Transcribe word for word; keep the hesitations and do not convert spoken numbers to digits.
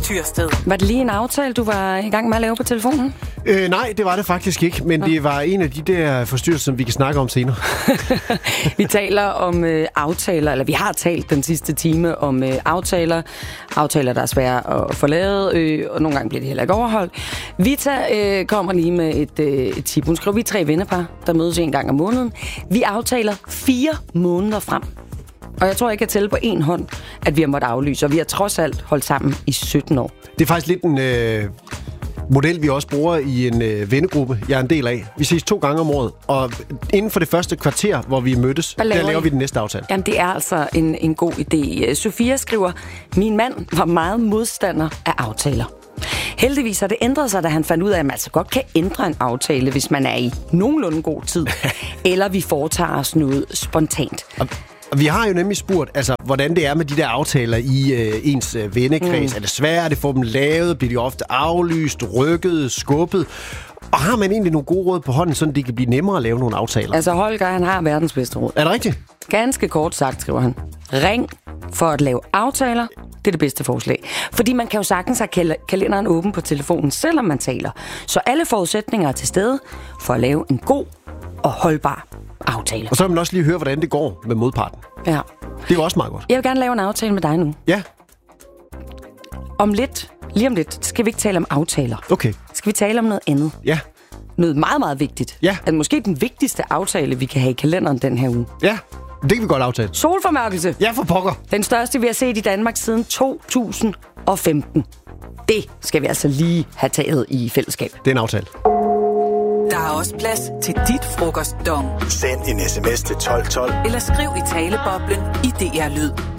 Tyrsted. Var det lige en aftale, du var i gang med at lave på telefonen? Øh, nej, det var det faktisk ikke, men ja. Det var en af de der forstyrrelser, som vi kan snakke om senere. Vi taler om øh, aftaler, eller vi har talt den sidste time om øh, aftaler. Aftaler, der er svære at få lavet, øh, og nogle gange bliver de heller ikke overholdt. Vita øh, kommer lige med et, øh, et tip. Hun skriver, vi er tre vennepar, der mødes en gang om måneden. Vi aftaler fire måneder frem. Og jeg tror ikke, at tælle på en hånd, at vi har måttet aflyse, og vi har trods alt holdt sammen i sytten år. Det er faktisk lidt en øh, model, vi også bruger i en øh, vennegruppe, jeg er en del af. Vi ses to gange om året, og inden for det første kvarter, hvor vi mødtes, der laver vi den næste aftale. Jamen, det er altså en, en god idé. Sofia skriver, min mand var meget modstander af aftaler. Heldigvis har det ændret sig, da han fandt ud af, at man altså godt kan ændre en aftale, hvis man er i nogenlunde god tid, eller vi foretager os noget spontant. Og vi har jo nemlig spurgt, altså, hvordan det er med de der aftaler i øh, ens øh, vennekreds. Mm. Er det svært at få dem lavet? Bliver de ofte aflyst, rykket, skubbet? Og har man egentlig nogle gode råd på hånden, så det kan blive nemmere at lave nogle aftaler? Altså, Holger, han har verdens bedste råd. Er det rigtigt? Ganske kort sagt, skriver han. Ring for at lave aftaler. Det er det bedste forslag. Fordi man kan jo sagtens have kal- kalenderen åben på telefonen, selvom man taler. Så alle forudsætninger er til stede for at lave en god og holdbar aftale. Og så vil man også lige høre, hvordan det går med modparten. Ja. Det er jo også meget godt. Jeg vil gerne lave en aftale med dig nu. Ja. Om lidt, lige om lidt, skal vi ikke tale om aftaler. Okay. Skal vi tale om noget andet? Ja. Noget meget, meget vigtigt. Ja. Altså måske den vigtigste aftale, vi kan have i kalenderen den her uge. Ja, det kan vi godt aftale. Solformørkelse. Ja, for pokker. Den største, vi har set i Danmark siden to tusind og femten. Det skal vi altså lige have taget i fællesskab. Det er en aftale. Der er også plads til dit frokostdong. Send en sms til tolv tolv. Eller skriv i taleboblen i D R Lyd.